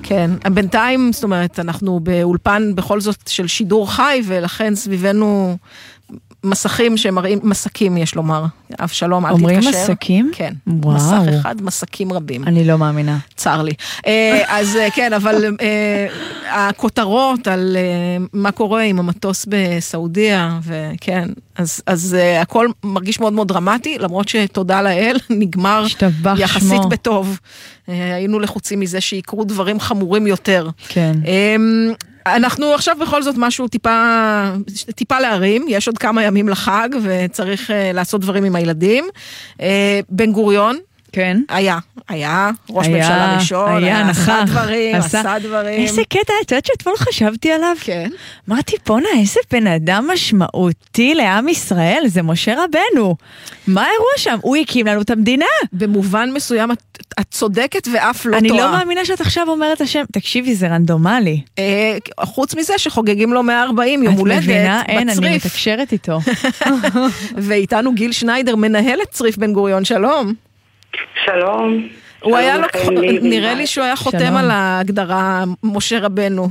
כן, בינתיים, זאת אומרת, אנחנו באולפן בכל זאת של שידור חי, ולכן סביבנו מסכים שמראים, מסכים יש לומר. אבשלום, אל תתקשר. אומרים מסכים? כן. וואו. מסך אחד, מסכים רבים. אני לא מאמינה. צר לי. אז כן, אבל הכותרות על מה קורה עם המטוס בסעודיה, וכן, אז הכל מרגיש מאוד מאוד דרמטי, למרות שתודה לאל, נגמר יחסית בטוב. היינו לחוצים מזה שיקרו דברים חמורים יותר. כן. אנחנו עכשיו בכל זאת משהו טיפה להרים, יש עוד כמה ימים לחג וצריך לעשות דברים עם הילדים. בן גוריון, כן. היה ראש ממשלה ראשון, עשה דברים. איזה קטע, את יודעת שאתמול חשבתי עליו? כן. אמרתי, פונה, איזה בן אדם משמעותי לעם ישראל, זה משה רבנו. מה האירוע שם? הוא הקים לנו את המדינה. במובן מסוים את צודקת ואף לא טועה. אני לא מאמינה שאת עכשיו אומרת השם, תקשיבי, זה רנדומלי. חוץ מזה שחוגגים לו 140 יום הולדת בצריף. את מבינה? אין, אני מתקשרת איתו. ואיתנו גיל שניידר, מנהל את צריף בן גוריון, שלום. שלום. הוא היה, נראה לי שהוא היה חותם על ההגדרה משה רבנו.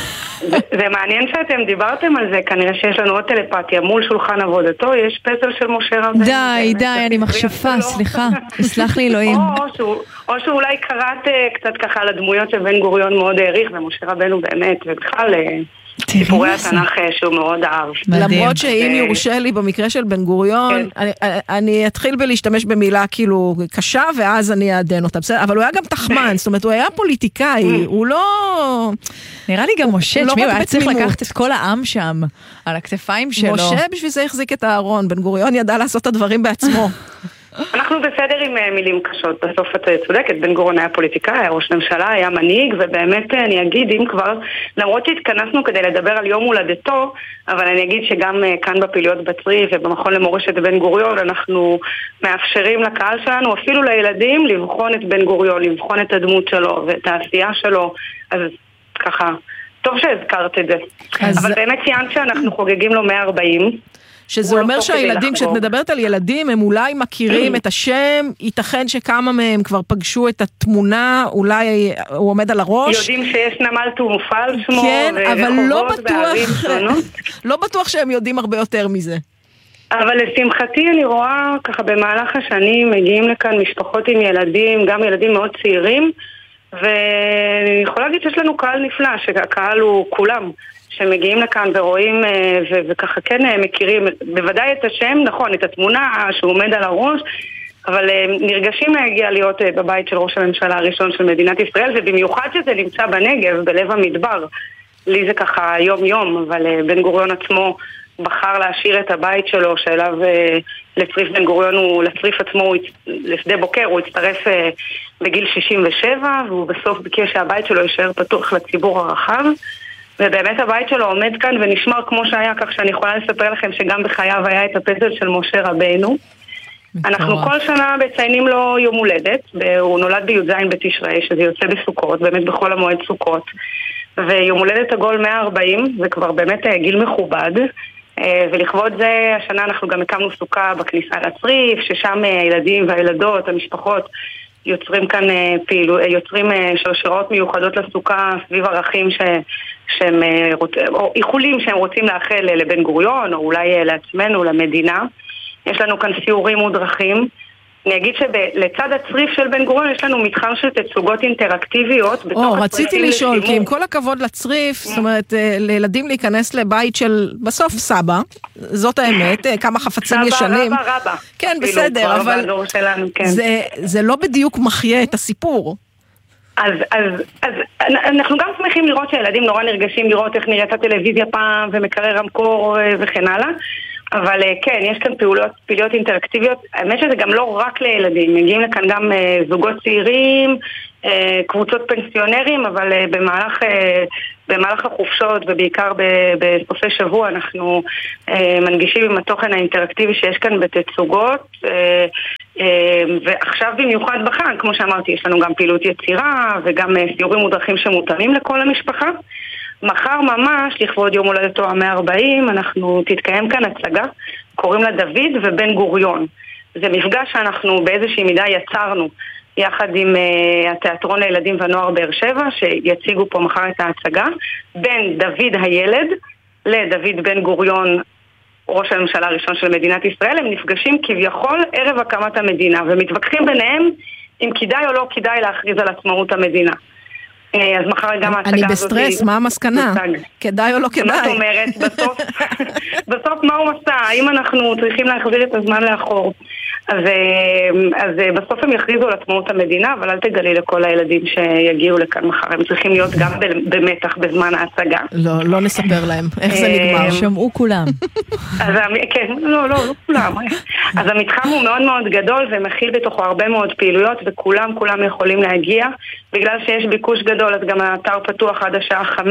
זה מעניין שאתם דיברתם על זה, כנראה שיש לנו עוד טלפתיה, מול שולחן עבודתו יש פסל של משה רבנו. די, אני מחשפה, סליחה, סלח לי אלוהים. או שאולי קראת קצת ככה לדמויות שבן גוריון מאוד העריך, ומשה רבנו באמת, ובכלל סיפורי התנ"ך שהוא מאוד אהב. למרות שאם יורשה לי במקרה של בן גוריון, אני אתחיל בלהשתמש במילה כאילו קשה, ואז אני אעדן אותה, אבל הוא היה גם תחמן, זאת אומרת, הוא היה פוליטיקאי, הוא לא... נראה לי גם משה, תשמעי, הוא היה צריך לקחת את כל העם שם, על הכתפיים שלו. משה בשביל זה החזיק את הארון, בן גוריון ידע לעשות את הדברים בעצמו. אנחנו בסדר עם מילים קשות, בסוף את צודקת, בן גוריון היה פוליטיקאי, היה ראש ממשלה, היה מנהיג, ובאמת אני אגיד, אם כבר, למרות שהתכנסנו כדי לדבר על יום הולדתו, אבל אני אגיד שגם כאן בפעילויות בצריף ובמכון למורשת בן גוריון, אנחנו מאפשרים לקהל שלנו, אפילו לילדים, לבחון את בן גוריון, לבחון את הדמות שלו ואת העשייה שלו, אז ככה, טוב שהזכרת את זה. אבל באמת ציינת שאנחנו חוגגים לו 140, שזה אומר שהילדים, כשאת מדברת על ילדים, הם אולי מכירים את השם, ייתכן שכמה מהם כבר פגשו את התמונה, אולי הוא עומד על הראש. יודעים שיש נמל תעופה על שמו, כן, אבל לא בטוח שהם יודעים הרבה יותר מזה. אבל לשמחתי אני רואה, ככה במהלך השנים, מגיעים לכאן משפחות עם ילדים, גם ילדים מאוד צעירים, ואני יכולה להגיד שיש לנו קהל נפלא, שהקהל הוא כולם. שמגיעים לכאן ורואים וככה כן מכירים בוודאי את השם, נכון, את התמונה שהוא עומד על הראש, אבל נרגשים להגיע להיות בבית של ראש הממשלה הראשון של מדינת ישראל, ובמיוחד שזה נמצא בנגב, בלב המדבר. לי זה ככה יום יום, אבל בן גוריון עצמו בחר להשאיר את הבית שלו, שאליו לצריף בן גוריון, לצריף עצמו, לשדה בוקר, הוא הצטרף בגיל 67, והוא בסוף ביקש שהבית שלו יישאר פתוח לציבור הרחב, ובאמת הבית שלו עומד כאן ונשמר כמו שהיה, כך שאני יכולה לספר לכם שגם בחייו היה את הפסל של משה רבנו. אנחנו כל שנה מציינים לו יום הולדת, הוא נולד בי"ז בתשרי, שזה יוצא בסוכות, באמת בכל המועד סוכות, ויום הולדת עגול 140, זה כבר באמת גיל מכובד, ולכבוד זה השנה אנחנו גם הקמנו סוכה בכניסה לצריף, ששם הילדים והילדות, המשפחות, יוצרים כאן יוצרים שרשראות מיוחדות לסוכה סביב ערכים שהם או איחולים שהם רוצים לאחל לבן גוריון או אולי לעצמנו, למדינה. יש לנו כאן סיורים מודרכים. אני אגיד שלצד הצריף של בן גוריון יש לנו מתחם של תצוגות אינטראקטיביות. רציתי לשאול, כי עם כל הכבוד לצריף, זאת אומרת, לילדים להיכנס לבית של בסוף סבא, זאת האמת, כמה חפצים ישנים. סבא רבא. כן, בסדר, אבל זה לא בדיוק מחיה את הסיפור. אז אנחנו גם שמחים לראות שהילדים נורא נרגשים לראות איך נראית הטלוויזיה פעם ומקרר המקור וכן הלאה. אבל כן, יש כאן פעילויות אינטראקטיביות. האמת שזה גם לא רק לילדים, מגיעים לכאן גם זוגות צעירים, קבוצות פנסיונרים, אבל במהלך החופשות ובעיקר בסופי שבוע אנחנו מנגישים עם התוכן האינטראקטיבי שיש כאן בתצוגות, ועכשיו במיוחד בחג, כמו שאמרתי, יש לנו גם פעילות יצירה וגם סיורים מודרכים שמותאמים לכל המשפחה. מחר ממש, לכבוד יום הולדתו ה-140, אנחנו תתקיים כאן הצגה, קוראים לה דוד ובן גוריון. זה מפגש שאנחנו באיזושהי מידה יצרנו יחד עם התיאטרון לילדים ונוער באר שבע, שיציגו פה מחר את ההצגה, בין דוד הילד לדוד בן גוריון, ראש הממשלה הראשון של מדינת ישראל. הם נפגשים כביכול ערב הקמת המדינה, ומתווכחים ביניהם אם כדאי או לא כדאי להכריז על עצמאות המדינה. אז מחר גם ההצגה הזאת... אני בסטרס, מה המסקנה? כדאי או לא כדאי? מה זאת אומרת? בסוף מה הוא עשה? האם אנחנו צריכים להחזיר את הזמן לאחור? אז בסוף הם יכריזו על עצמאות המדינה, אבל אל תגלי לכל הילדים שיגיעו לכאן מחר. הם צריכים להיות גם במתח בזמן ההצגה. לא נספר להם. איך זה נגמר? שמעו כולם. כן, לא כולם. אז המתחם הוא מאוד מאוד גדול ומכיל בתוכו הרבה מאוד פעילויות, וכולם יכולים להגיע. בגלל שיש ביקוש גדול, אז גם האתר פתוח עד השעה 5.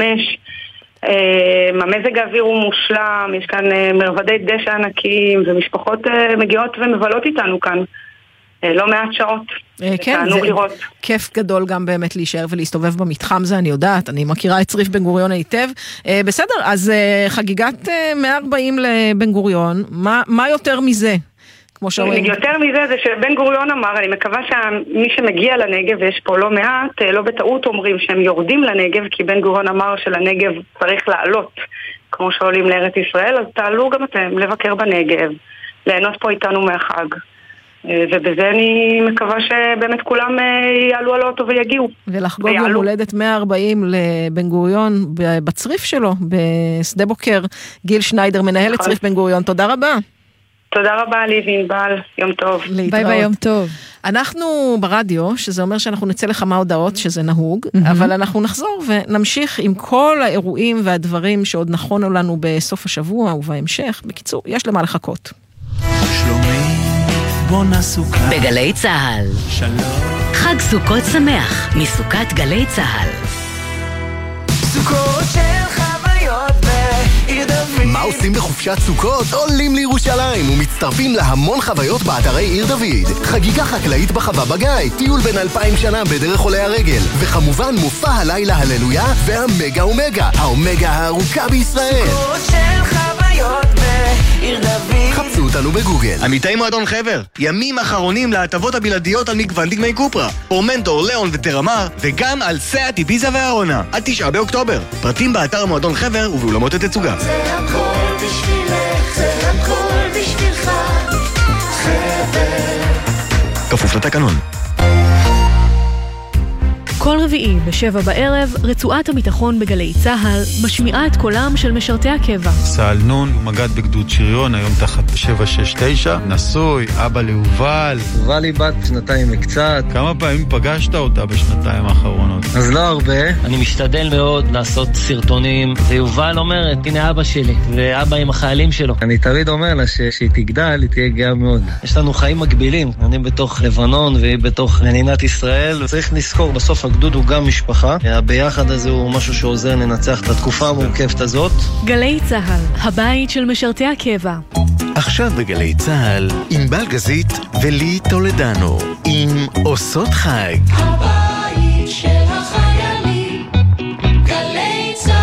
המזג האוויר הוא מושלם, יש כאן מרבדי דשא ענקיים, ומשפחות מגיעות ומבלות איתנו כאן לא מעט שעות. כן, זה כיף גדול גם באמת להישאר ולהסתובב במתחם, זה אני יודעת, אני מכירה את צריף בן גוריון היטב. בסדר, אז חגיגת 140 לבן גוריון, מה יותר מזה? יותר מזה זה שבן גוריון אמר, אני מקווה שמי שמגיע לנגב, ויש פה לא מעט, לא בטעות אומרים שהם יורדים לנגב, כי בן גוריון אמר שלנגב צריך לעלות, כמו שעולים לארץ ישראל, אז תעלו גם אתם לבקר בנגב, ליהנות פה איתנו מהחג. ובזה אני מקווה שבאמת כולם יעלו על האוטו ויגיעו. ולחגוג יום הולדת 140 לבן גוריון בצריף שלו, בשדה בוקר. גיל שניידר, מנהל צריף בן גוריון, תודה רבה. תודה רבה ליבי, ענבל, יום טוב. ביי ביי, יום טוב. אנחנו ברדיו, שזה אומר שאנחנו נצא לכמה הודעות, שזה נהוג, אבל אנחנו נחזור ונמשיך עם כל האירועים והדברים שעוד נכונו לנו בסוף השבוע ובהמשך. בקיצור, יש למה לחכות. שלומי, בונה סוכה. בגלי צהל. שלום. חג סוכות שמח, מסוכת גלי צהל. סוכות של חוויות בעיר דוד. מה עושים בחופשת סוכות? עולים לירושלים ומצטרפים להמון חוויות באתרי עיר דוד. חגיגה חקלאית בחווה בגיא, טיול בין 2000 שנה בדרך עולי הרגל, וכמובן מופע הלילה הללויה והמגה אומגה, האומגה הארוכה בישראל. סוכות של חוויות בעיר דוד. חפשו אותנו בגוגל. עמיתי מועדון חבר, ימים אחרונים להטבות הבלעדיות על מגוון דגמי קופרה, פורמנטור, ליאון וטרמר, וגם על סאט, איביזה והעונה, עד 9 באוקטובר. פרטים באתר מועדון חבר ובאולמות התצוגה. זה הכל בשבילך, זה הכל בשבילך, חבר. כפוף לתקנון. כל רביעי ב7 בערב, רצועת הביטחון בגלי צהל משמיעה את קולם של משרתי הקבע. סהל נון, מגד בגדוד שריון, היום תחת 769, נשוי, אבא ליובל. יובל היא בת 2 וקצת. כמה פעמים פגשת אותה בשנתיים האחרונות? אז לא הרבה. אני משתדל מאוד לעשות סרטונים, ויובל אומרת, הנה אבא שלי, ואבא עם החיילים שלו. אני תמיד אומר לה שהיא תגדל, היא תהיה גאה מאוד. יש לנו חיים מקבילים, אני בתוך לבנון והיא בתוך מדינת ישראל. צריך לזכור, בסוף הגדוד הוא גם משפחה. הביחד הזה הוא משהו שעוזר לנצח את התקופה המורכבת הזאת. גלי צהל, הבית של משרתי הקבע. עכשיו בגלי צהל, עם בלגזית ולי טולדנו, עם עושות חג. הבית של החיילים, גלי צהל.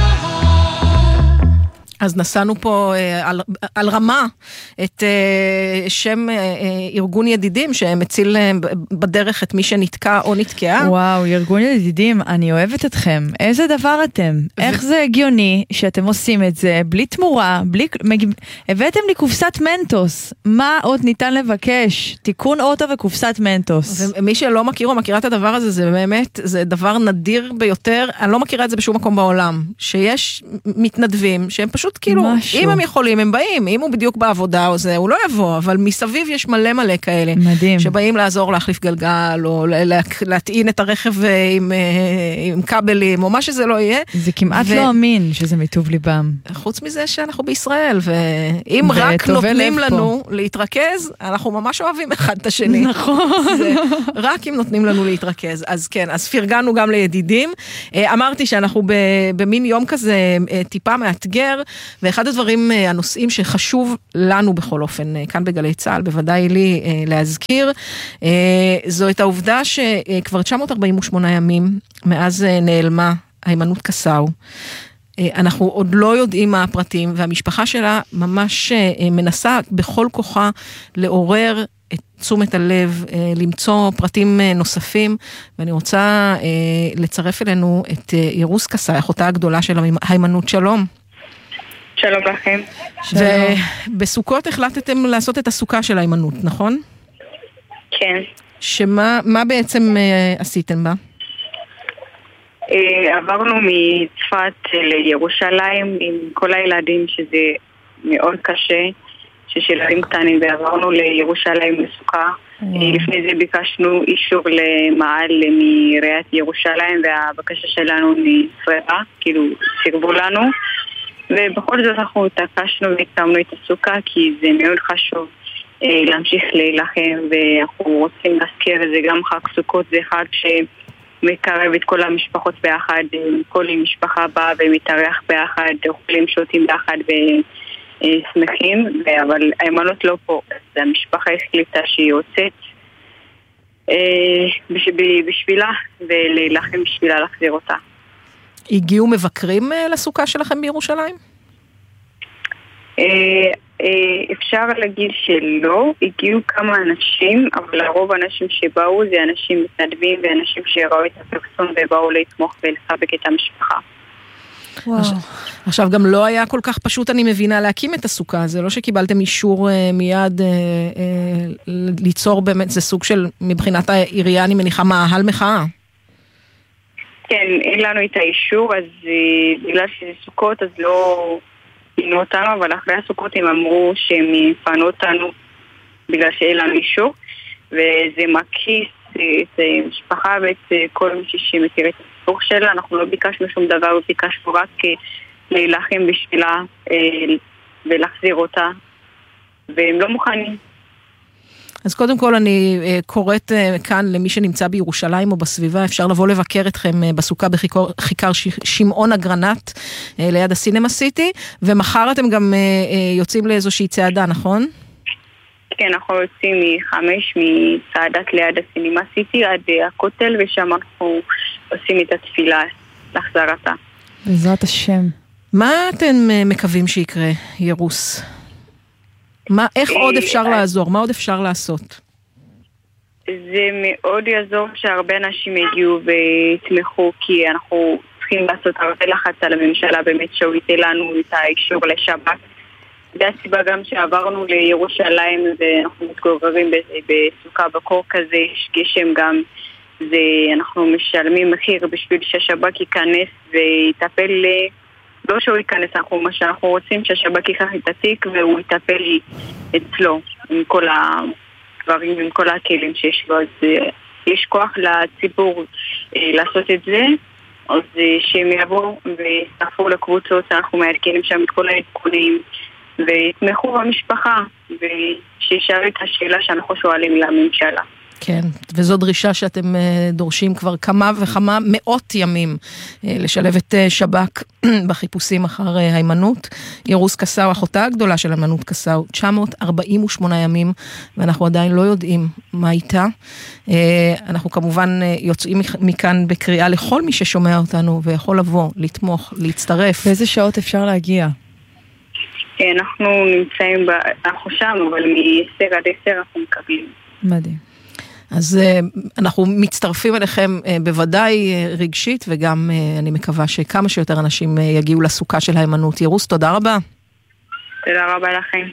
אז נסענו פה על רמה את שם ארגון ידידים שמציל בדרך את מי שנתקע או נתקעה. וואו, ארגון ידידים, אני אוהבת אתכם. איזה דבר אתם? איך זה הגיוני שאתם עושים את זה בלי תמורה, הבאתם לי קופסת מנטוס. מה עוד ניתן לבקש? תיקון אוטו וקופסת מנטוס. ומי שלא מכיר או מכירה את הדבר הזה, זה באמת, זה דבר נדיר ביותר. אני לא מכירה את זה בשום מקום בעולם. שיש מתנדבים שהם פשוט כאילו, אם הם יכולים, הם באים. אם הוא בדיוק בעבודה או זה, הוא לא יבוא, אבל מסביב יש מלא כאלה. מדהים. שבאים לעזור להחליף גלגל, או להטעין את הרכב עם כבלים, או מה שזה לא יהיה. זה כמעט לא אמין שזה מטוב ליבם. חוץ מזה שאנחנו בישראל, ואם רק נותנים לנו להתרכז, אנחנו ממש אוהבים אחד את השני. נכון. רק אם נותנים לנו להתרכז. אז כן, אז פרגנו גם לידידים. אמרתי שאנחנו במין יום כזה טיפה מאתגר, ואחד הדברים, הנושאים שחשוב לנו בכל אופן, כאן בגלי צהל, בוודאי לי להזכיר, זו את העובדה שכבר 948 ימים מאז נעלמה היימנוט קסאו. אנחנו עוד לא יודעים מה הפרטים, והמשפחה שלה ממש מנסה בכל כוחה לעורר את תשומת הלב, למצוא פרטים נוספים, ואני רוצה לצרף אלינו את ירוס קסאי, אחותה הגדולה של היימנוט. שלום. שלום לכם. ובסוכות החלטתם לעשות את הסוכה של היימנוט, נכון? כן. מה בעצם עשיתם בה? עברנו מצפת לירושלים עם כל הילדים, שזה מאוד קשה, שילדים קטנים, ועברנו לירושלים לסוכה. לפני זה ביקשנו אישור למעל מעיריית ירושלים, והבקשה שלנו נפרדה, כאילו סירבו לנו, ובכל זאת אנחנו התעקשנו והקמנו את הסוכה, כי זה מאוד חשוב להמשיך להילחם, ואנחנו רוצים להזכיר את זה. גם חג סוכות זה חג שמקרב את כל המשפחות ביחד, כל משפחה באה ומתארח ביחד, אוכלים שותים ביחד ושמחים, אבל היימנוט לא פה, אז המשפחה החליטה שהיא יוצאת בשבילה, ולהילחם בשבילה להחזיר אותה. הגיעו מבקרים לסוכה שלכם בירושלים? אפשר להגיד שלא, הגיעו כמה אנשים, אבל הרוב האנשים שבאו זה אנשים מתנדבים ואנשים שראו את הפרסום ובאו לתמוך ולחבק את המשפחה. עכשיו גם לא היה כל כך פשוט, אני מבינה, להקים את הסוכה, זה לא שקיבלתם אישור מיד ליצור באמת, זה סוג של מבחינת העירייה אני מניחה מאהל מחאה. כן, אין לנו את האישור, אז בגלל שזה סוכות אז לא פינו אותנו, אבל אחרי הסוכות הם אמרו שהם יפנו אותנו בגלל שאין לנו אישור, וזה מקיס את המשפחה ואת כל מי שמכיר את הסיפור שלה. אנחנו לא ביקשנו שום דבר, ביקשנו רק להילחם בשבילה ולהחזיר אותה, והם לא מוכנים. אז קודם כל אני קוראת כאן למי שנמצא בירושלים או בסביבה, אפשר לבוא לבקר אתכם בסוכה בכיכר שמעון אגרנט ליד הסינמה סיטי, ומחר אתם גם יוצאים לאיזושהי צעדה, נכון? כן, אנחנו יוצאים מ5 מצעדת ליד הסינמה סיטי עד הכותל, ושם אנחנו עושים את התפילה להחזרתה. בעזרת השם. מה אתם מקווים שיקרה, ירוס? איך עוד אפשר לעזור? מה עוד אפשר לעשות? זה מאוד יעזור שהרבה אנשים הגיעו ויתמכו, כי אנחנו צריכים לעשות הרבה לחץ על הממשלה באמת שהוא ייתן לנו את האישור לשבת. זה הסיבה גם שעברנו לירושלים ואנחנו מתגוררים בסוכה בקור כזה, יש גשם גם, אנחנו משלמים מחיר בשביל שהשב"כ ייכנס ויטפל לא שהוא ייכנס, מה שאנחנו רוצים שהשב"כ ייקח את התיק והוא יטפל אצלו עם כל הדברים, עם כל הכלים שיש לו. אז יש כוח לציבור לעשות את זה, אז שהם יבואו ויסתפו לקבוצות, אנחנו מעדכנים שם את כל העדכונים ויתמכו במשפחה ושישאלו את השאלה שאנחנו שואלים לממשלה. כן, וזו דרישה שאתם דורשים כבר כמה וכמה מאות ימים לשלב את שב"כ בחיפושים אחר היימנוט. ירוס קסאו, אחותה הגדולה של היימנוט קסאו, 948 ימים, ואנחנו עדיין לא יודעים מה איתה. אנחנו כמובן יוצאים מכאן בקריאה לכל מי ששומע אותנו ויכול לבוא, לתמוך, להצטרף. באיזה שעות אפשר להגיע? אנחנו נמצאים, אנחנו שם, אבל מ-10 עד 10 אנחנו מקבלים. מדהים. אז אנחנו מצטרפים אליכם בוודאי רגשית, וגם אני מקווה שכמה שיותר אנשים יגיעו לסוכה של היימנוט. ירוס, תודה רבה. תודה רבה לכם.